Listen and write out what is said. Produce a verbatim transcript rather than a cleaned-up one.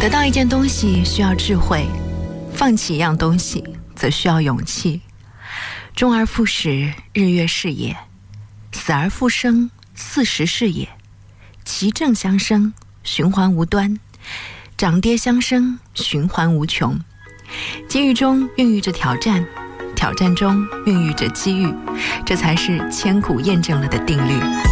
得到一件东西需要智慧，放弃一样东西则需要勇气。终而复始，日月是也；死而复生，四时是也。其正相生，循环无端；涨跌相生，循环无穷。机遇中孕育着挑战，挑战中孕育着机遇，这才是千古验证了的定律。